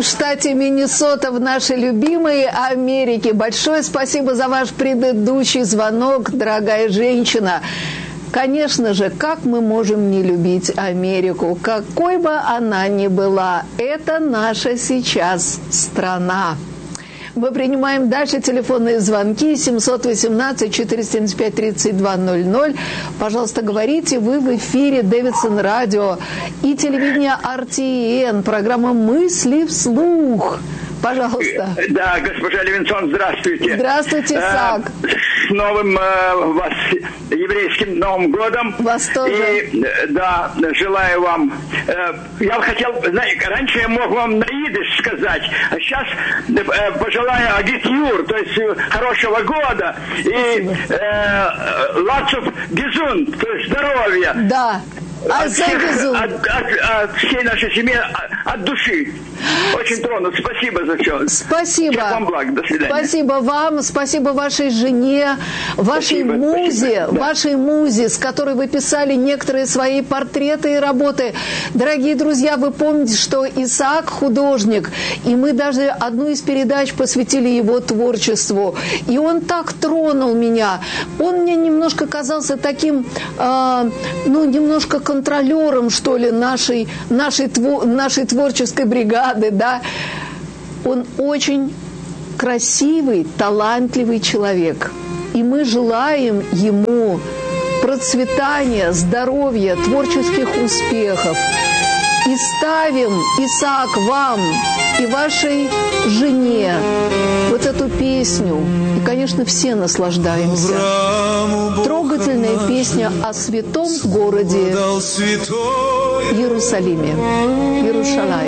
штате Миннесота, в нашей любимой Америке. Большое спасибо за ваш предыдущий звонок, дорогая женщина. Конечно же, как мы можем не любить Америку, какой бы она ни была, это наша сейчас страна. Мы принимаем дальше телефонные звонки 718-475-3200. Пожалуйста, говорите, вы в эфире Дэвидсон Радио и телевидение RTN, программа «Мысли вслух». Пожалуйста. Да, госпожа Левинсон, здравствуйте. Здравствуйте, Исаак. С новым вас еврейским Новым годом. Вас тоже. И, да, желаю вам... Я хотел... Знаете, раньше я мог вам на идиш сказать, а сейчас пожелаю агитюр, то есть хорошего года. Спасибо. И lots of gesund, то есть здоровья. Да. От всей нашей семьи, от души. Очень тронут. Спасибо за все. Спасибо. Всех вам благ. До свидания. Спасибо вам, спасибо вашей жене, вашей музе, да. вашей музе, с которой вы писали некоторые свои портреты и работы. Дорогие друзья, вы помните, что Исаак художник, и мы даже одну из передач посвятили его творчеству. И он так тронул меня. Он мне немножко казался таким, немножко контролером, что ли, нашей творческой бригады, да. Он очень красивый, талантливый человек. И мы желаем ему процветания, здоровья, творческих успехов. И ставим, Исаак, вам и вашей жене вот эту песню. И, конечно, все наслаждаемся. Трогательная песня о святом городе Иерусалиме. Иерушалаим.